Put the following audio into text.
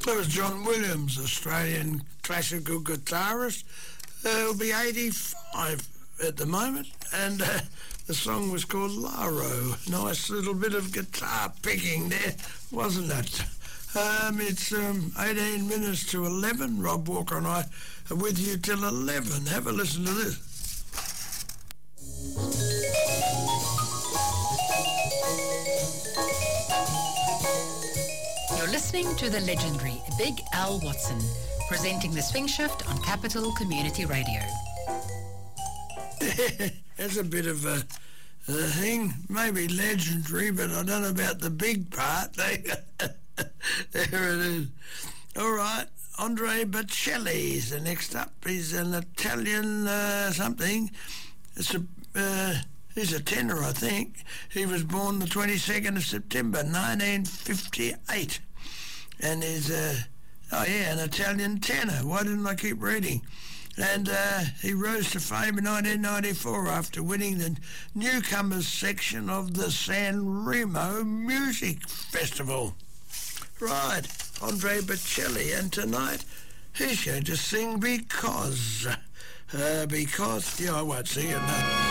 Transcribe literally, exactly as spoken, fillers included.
That was John Williams, Australian classical guitarist. Uh, he'll be eighty-five at the moment, and uh, the song was called Laro. Nice little bit of guitar picking there, wasn't it? Um, it's um, eighteen minutes to eleven. Rob Walker and I are with you till eleven. Have a listen to this. You're listening to the legendary Big Al Watson, presenting the Swing Shift on Capital Community Radio. That's a bit of a, a thing, maybe legendary, but I don't know about the big part. There it is. All right, Andre Bocelli is the next up. He's an Italian uh, something. It's a, uh, he's a tenor, I think. He was born the twenty-second of September, nineteen fifty-eight. And he's, uh, oh yeah, an Italian tenor. Why didn't I keep reading? And uh, he rose to fame in nineteen ninety-four after winning the newcomers section of the San Remo Music Festival. Right, Andre Bocelli, and tonight he's going to sing Because. Uh, because, yeah, I won't sing it, no.